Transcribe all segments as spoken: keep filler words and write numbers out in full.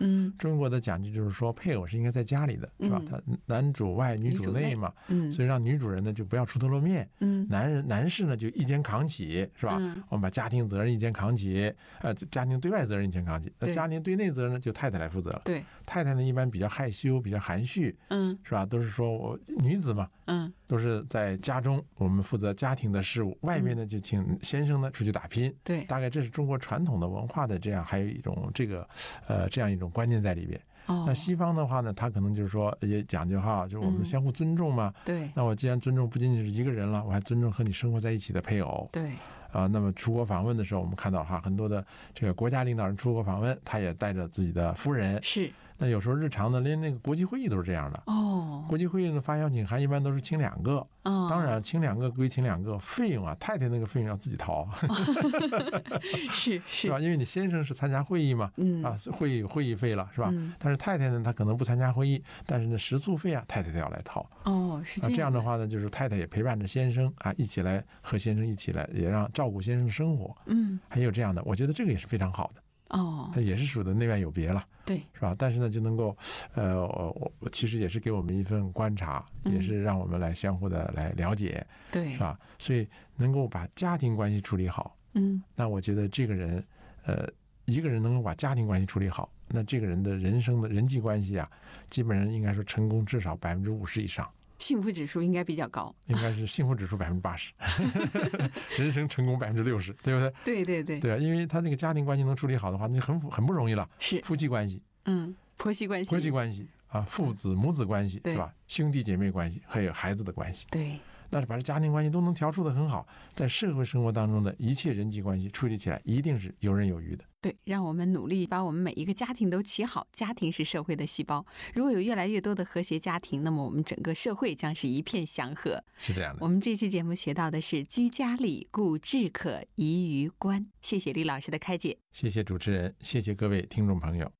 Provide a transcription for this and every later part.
嗯， 中国的讲究就是说配偶是应该在家里的，是吧？他男主外女主内嘛， 嗯， 所以让女主人呢就不要出头露面， 嗯， 男人男士呢就一肩扛起，是吧？ 嗯， 我们把家庭责任一肩扛起，呃，家庭对外责任一肩扛起，那家庭对内责任呢就太太来负责了。 对， 太太呢一般比较害羞，比较含蓄， 嗯， 是吧？都是说我女子嘛， 嗯， 都是在家中我们负责家庭的事务，外面呢就请先生呢出去打拼。 对， 大概这是中国传统的文化的这样，还有一种这个呃这样一种观念在里边。 哦， 那西方的话呢，他可能就是说也讲究哈，就是我们相互尊重嘛。 嗯、对。 那我既然尊重不仅仅是一个人了，我还尊重和你生活在一起的配偶。 对。 啊，那么出国访问的时候，我们看到哈，很多的这个国家领导人出国访问，他也带着自己的夫人。 是。 那有时候日常呢，连那个国际会议都是这样的。 哦。 国际会议的发邀请函一般都是请两个。 哦。 当然，请两个归请两个，费用啊，太太那个费用要自己掏。 是是。 是吧？因为你先生是参加会议嘛， 嗯啊，会议有会议费了，是吧？ 嗯、 但是太太呢，她可能不参加会议，但是呢，食宿费啊，太太都要来掏。 哦，是这样。 啊，这样的话呢，就是太太也陪伴着先生啊，一起来和先生一起来，也让照顾先生的生活。 嗯， 还有这样的，我觉得这个也是非常好的。 哦， 它也是属于内外有别了， 对， 是吧？但是呢，就能够，呃，我我其实也是给我们一份观察， 嗯、 也是让我们来相互的来了解， 对， 是吧？所以能够把家庭关系处理好， 嗯， 那我觉得这个人，呃，一个人能够把家庭关系处理好，那这个人的人生的人际关系啊，基本上应该说成功至少百分之五十以上。 幸福指数应该比较高， 应该是幸福指数百分之八十，人生成功百分之六十，对不对？ 对对对， 对啊，因为他那个家庭关系能处理好的话，那就很很不容易了。 是夫妻关系， 嗯，婆媳关系， 婆媳关系啊，父子母子关系是吧？兄弟姐妹关系，还有孩子的关系， 对。 那是把这家庭关系都能调处得很好，在社会生活当中的一切人际关系处理起来，一定是游刃有余的。 对，让我们努力把我们每一个家庭都起好。家庭是社会的细胞，如果有越来越多的和谐家庭，那么我们整个社会将是一片祥和。 是这样的。 我们这期节目学到的是居家礼，故至可移于观。谢谢李老师的开解， 谢谢主持人，谢谢各位听众朋友。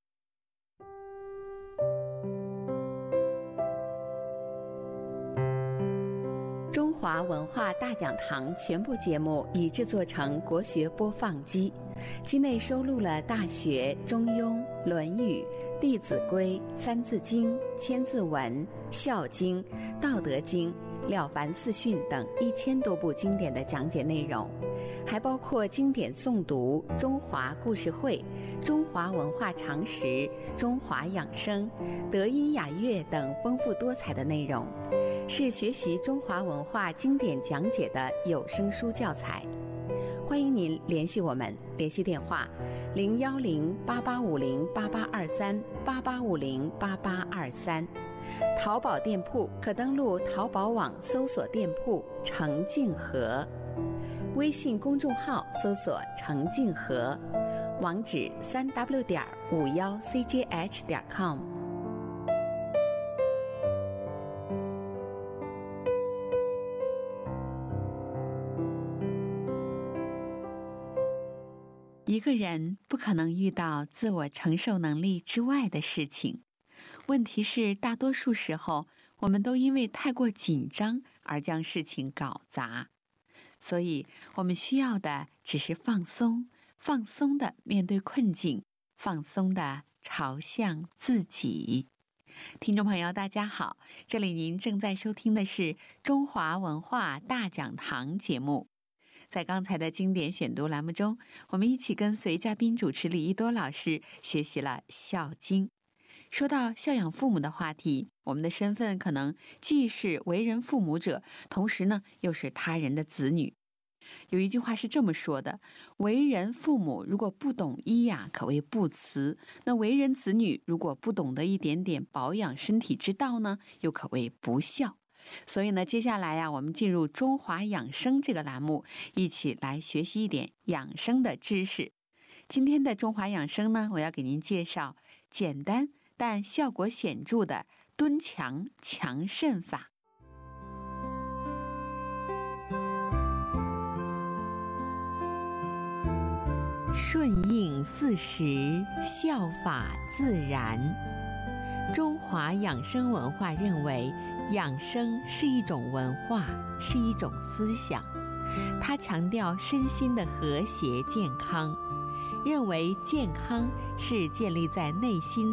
中华文化大讲堂全部节目已制作成国学播放机，机内收录了《大学》《中庸》《论语》《弟子规》《三字经》《千字文》《孝经》《道德经》《了凡四训》等一千多部经典的讲解内容，还包括经典诵读、中华故事会、中华文化常识、中华养生、德音雅乐等丰富多彩的内容，是学习中华文化经典讲解的有声书教材。欢迎您联系我们，联系电话零幺零八八五零八八二三八八五零八八二三。淘宝店铺可登录淘宝网搜索店铺程静和，微信公众号搜索程静和，网址三 w 点五幺 c j h 点 com。一个人不可能遇到自我承受能力之外的事情。问题是，大多数时候，我们都因为太过紧张而将事情搞砸。所以，我们需要的只是放松，放松的面对困境，放松的朝向自己。听众朋友，大家好，这里您正在收听的是中华文化大讲堂节目。在刚才的经典选读栏目中，我们一起跟随嘉宾主持李一多老师学习了《孝经》。说到孝养父母的话题，我们的身份可能既是为人父母者，同时呢又是他人的子女。有一句话是这么说的：为人父母如果不懂医呀，可谓不慈；那为人子女如果不懂得一点点保养身体之道呢，又可谓不孝。所以呢，接下来呀、啊，我们进入中华养生这个栏目，一起来学习一点养生的知识。今天的中华养生呢，我要给您介绍简单但效果显著的蹲墙强肾法。顺应四时，效法自然。中华养生文化认为，养生是一种文化，是一种思想。它强调身心的和谐健康，认为健康是建立在内心